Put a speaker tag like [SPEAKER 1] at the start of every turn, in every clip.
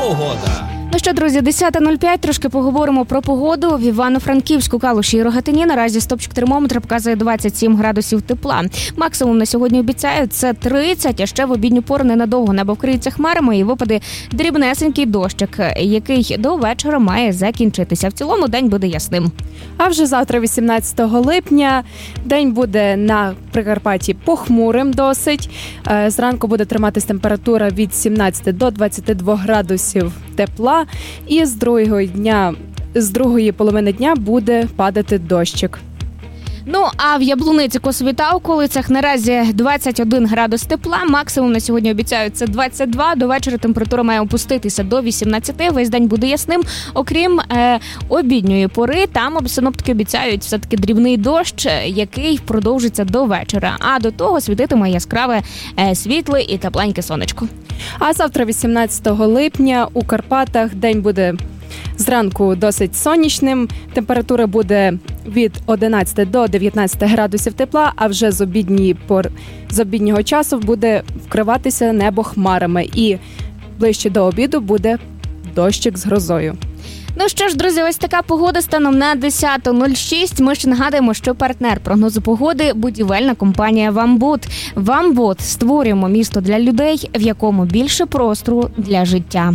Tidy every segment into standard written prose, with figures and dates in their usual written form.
[SPEAKER 1] Погода.
[SPEAKER 2] Ну що, друзі, 10:05, трошки поговоримо про погоду. В Івано-Франківську, Калуші і Рогатині наразі стопчик термометра показує 27 градусів тепла. Максимум на сьогодні обіцяють – це 30, а ще в обідню пору ненадовго небо вкриється хмарами і випаде дрібнесенький дощик, який до вечора має закінчитися. В цілому день буде ясним.
[SPEAKER 3] А вже завтра, 18 липня, день буде на Прикарпатті похмурим досить. Зранку буде триматись температура від 17 до 22 градусів тепла. І з другої половини дня буде падати дощик.
[SPEAKER 2] Ну, а в Яблуниці, Косові та околицях наразі 21 градус тепла. Максимум на сьогодні обіцяють це 22. До вечора температура має опуститися до 18. Весь день буде ясним. Окрім обідньої пори, там синоптики обіцяють все-таки дрібний дощ, який продовжиться до вечора. А до того світитиме яскраве світле і тепленьке сонечко.
[SPEAKER 3] А завтра, 18 липня, у Карпатах день буде зранку досить сонячним. Температура буде від 11 до 19 градусів тепла, а вже з обіднього часу буде вкриватися небо хмарами. І ближче до обіду буде дощик з грозою.
[SPEAKER 2] Ну що ж, друзі, ось така погода станом на 10:06. Ми ще нагадуємо, що партнер прогнозу погоди – будівельна компанія «Вамбуд». «Вамбуд» – створюємо місто для людей, в якому більше простору для життя.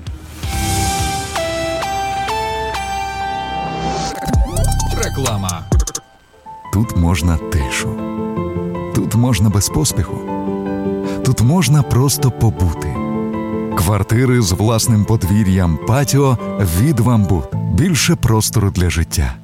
[SPEAKER 1] Реклама.
[SPEAKER 4] Тут можна тишу. Тут можна без поспіху. Тут можна просто побути. Квартири з власним подвір'ям, патіо від «Вамбуд». Більше простору для життя.